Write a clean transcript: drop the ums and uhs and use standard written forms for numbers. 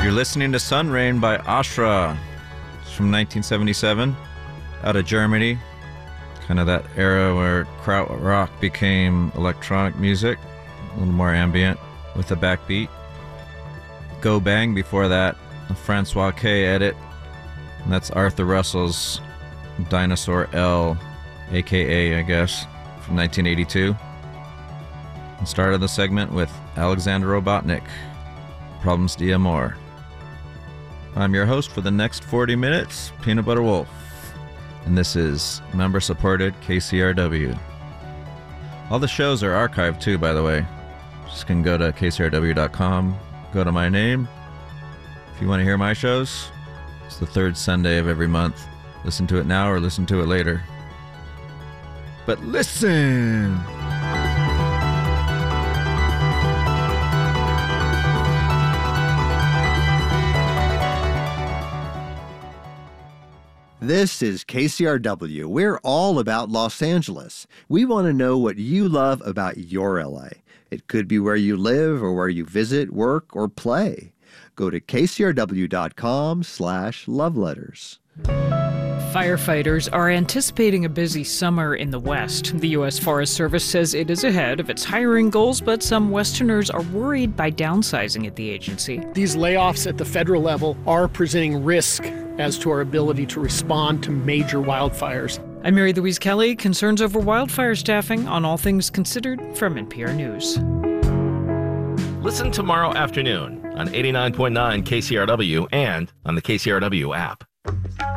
You're listening to Sun Rain by Ashra. It's from 1977, out of Germany. Kind of that era where krautrock became electronic music, a little more ambient with a backbeat. Go Bang before that, a Francois K edit. And that's Arthur Russell's Dinosaur L, aka, I guess, from 1982. And started the segment with Alexander Robotnik, Problems d'Amour. I'm your host for the next 40 minutes, Peanut Butter Wolf. And this is member-supported KCRW. All the shows are archived too, by the way. Just can go to kcrw.com, go to my name. If you want to hear my shows, it's the third Sunday of every month. Listen to it now or listen to it later. But listen! This is KCRW. We're all about Los Angeles. We want to know what you love about your LA. It could be where you live or where you visit, work, or play. Go to kcrw.com/loveletters. Firefighters are anticipating a busy summer in the West. The U.S. Forest Service says it is ahead of its hiring goals, but some Westerners are worried by downsizing at the agency. These layoffs at the federal level are presenting risk as to our ability to respond to major wildfires. I'm Mary Louise Kelly. Concerns over wildfire staffing on All Things Considered from NPR News. Listen tomorrow afternoon on 89.9 KCRW and on the KCRW app.